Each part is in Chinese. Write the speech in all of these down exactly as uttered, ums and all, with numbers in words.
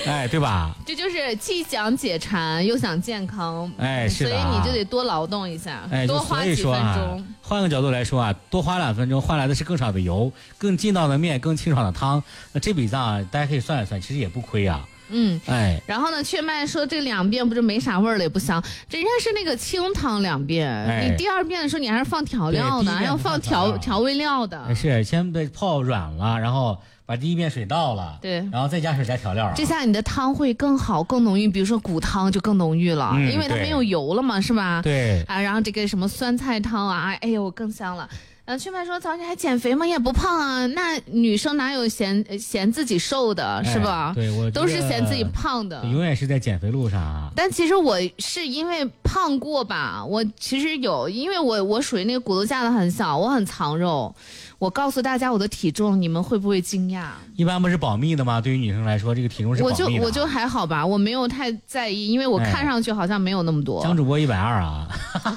哎，对吧？ 这就是既想解馋又想健康， 哎，是的、啊， 所以你就得多劳动一下， 哎， 多花几分钟。 换个角度来说啊，多花两分钟换来的是更少的油、更劲道的面、更清爽的汤。那这笔账大家可以算一算，其实也不亏啊。 嗯， 哎， 然后呢，雀麦说这两遍不是没啥味儿了，也不香。人家是那个清汤两遍，哎、你第二遍的时候你还是放调料的，还要放调调味料的。 是先被泡软了，然后把第一遍水倒了， 对， 然后再加水加调料、啊。 这下你的汤会更好、更浓郁。比如说骨汤就更浓郁了， 嗯、 因为它没有油了嘛，是吧？ 对啊，然后这个什么酸菜汤啊，哎呦更香了。呃，雀麦说早上还减肥吗？也不胖啊。那女生哪有嫌嫌自己瘦的，是吧？ 哎、对，我都是嫌自己胖的， 永远是在减肥路上啊。 但其实我是因为胖过吧，我其实有，因为我我属于那个骨头架的很小，我很藏肉。我告诉大家我的体重，你们会不会惊讶？ 一般不是保密的吗？对于女生来说，这个体重是保密的、啊。 我就我就还好吧，我没有太在意，因为我看上去好像没有那么多。 江主播一百二啊，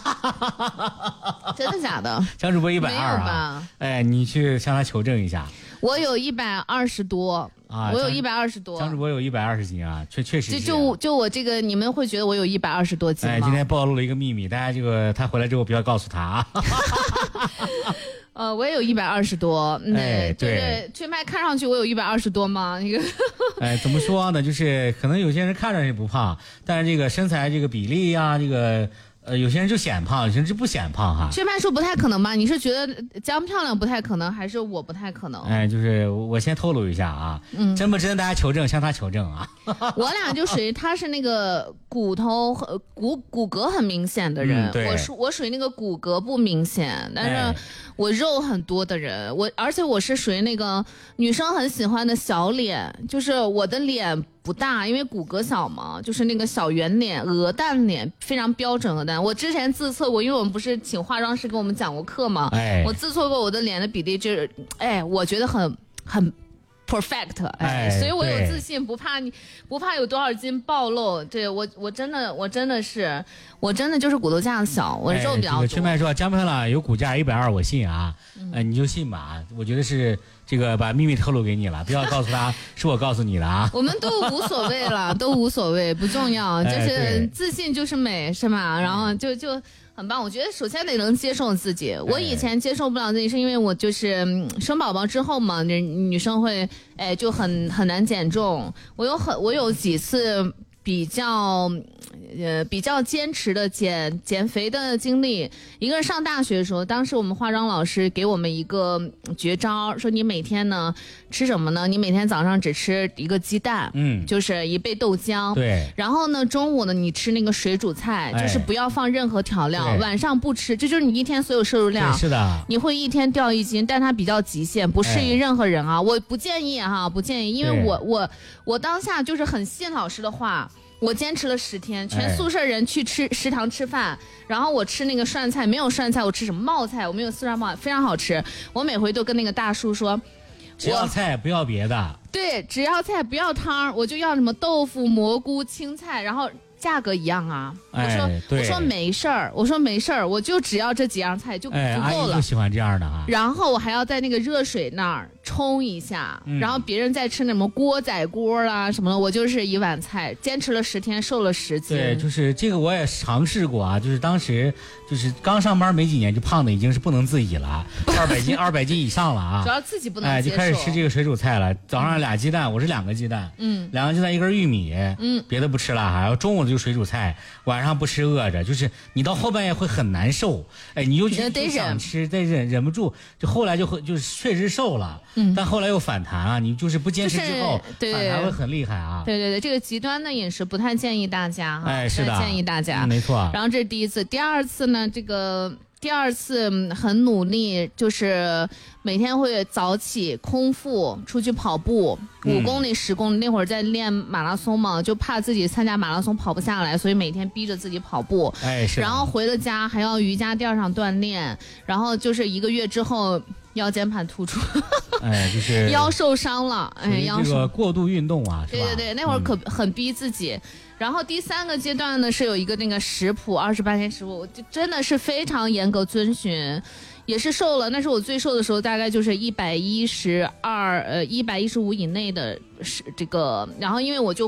真的假的？ 江主播一百二啊， 没有吧？ 哎，你去向他求证一下。 我有一百二十多啊，我有一百二十多。 江主播有一百二十斤啊，确确实、啊。 就就就我这个，你们会觉得我有一百二十多斤吗？ 哎，今天暴露了一个秘密，大家这个他回来之后不要告诉他啊。 呃，我也有一百二十多，嗯， 哎， 对，雀麦看上去我有一百二十多吗？那个， 哎，怎么说呢？就是可能有些人看着也不胖，但是这个身材这个比例呀、啊，这个。呃，有些人就显胖，有些人就不显胖哈。 雀麦说不太可能吧？你是觉得江漂亮不太可能，还是我不太可能？ 哎，就是我先透露一下啊，嗯，真不真大家求证，向他求证啊。 我俩就属于他是那个骨头和骨骨骼很明显的人， 嗯、 我属我属于那个骨骼不明显，但是我肉很多的人，我而且我是属于那个女生很喜欢的小脸，就是我的脸。不大，因为骨骼小嘛，就是那个小圆脸、鹅蛋脸，非常标准鹅蛋。我之前自测过，因为我们不是请化妆师给我们讲过课嘛， 哎， 我自测过我的脸的比例，就是，哎，我觉得很很 perfect， 哎， 哎所以我有自信，不怕你不怕有多少斤暴露。对我，我真的，我真的是，我真的就是骨头架小，我肉比较多。 哎、这个雀麦说江漂亮有骨架一百二，我信啊，嗯、呃，你就信吧。我觉得是。这个把秘密透露给你了，不要告诉他是我告诉你的啊。 我们都无所谓了，都无所谓，不重要，就是自信就是美，是吧？然后就就很棒。我觉得首先得能接受自己。我以前接受不了自己，是因为我就是生宝宝之后嘛，女生会哎就很很难减重。我有很我有几次。比较，呃，比较坚持的减减肥的经历，一个是上大学的时候，当时我们化妆老师给我们一个绝招，说你每天呢吃什么呢？你每天早上只吃一个鸡蛋，嗯，就是一杯豆浆， 对。 然后呢，中午呢你吃那个水煮菜，就是不要放任何调料，晚上不吃，这就是你一天所有摄入量。 是的。 你会一天掉一斤，但它比较极限，不适于任何人啊，哎、我不建议哈，不建议，因为我我我当下就是很信老师的话。我坚持了十天，全宿舍人去吃食堂吃饭，然后我吃那个涮菜，没有涮菜，我吃什么冒菜，我没有四川冒菜，非常好吃。我每回都跟那个大叔说， 只要菜不要别的。 对，只要菜不要汤，我就要什么豆腐、蘑菇、青菜，然后价格一样啊。 哎、 我说我说没事儿，我说没事儿，我就只要这几样菜就足够了。 哎，阿姨就喜欢这样的啊。 然后我还要在那个热水那儿冲一下，嗯、然后别人在吃那什么锅仔锅啦什么的，我就是一碗菜，坚持了十天，瘦了十斤。 对，就是这个我也尝试过啊，就是当时就是刚上班没几年，就胖的已经是不能自已了，二百斤二百斤以上了啊。 主要自己不能接受。哎，就开始吃这个水煮菜了。早上俩鸡蛋，我是两个鸡蛋，嗯，两个鸡蛋一根玉米，嗯，别的不吃了，还有中午就水煮菜，晚上不吃饿着，就是你到后半夜会很难受，哎，你又去想吃，再忍忍不住，就后来就会就是确实瘦了。嗯，但后来又反弹啊！你就是不坚持之后， 就是、 反弹会很厉害啊！ 对对对，这个极端的饮食不太建议大家哈。 哎，是的， 建议大家、 嗯，没错。 然后这是第一次，第二次呢，这个第二次很努力，就是每天会早起空腹出去跑步，五公里、十公里。那会儿在练马拉松嘛，就怕自己参加马拉松跑不下来，所以每天逼着自己跑步。 哎，是。 然后回了家还要瑜伽垫上锻炼，然后就是一个月之后。腰间盘突出， 哎，就是腰受伤了，哎，腰这个过度运动啊，是吧？ 对对对，那会儿可很逼自己。嗯、然后第三个阶段呢，是有一个那个食谱，二十八天食谱，我就真的是非常严格遵循，也是瘦了。那是我最瘦的时候，大概就是一百一十二，呃，一百一十五以内的是这个。然后因为我就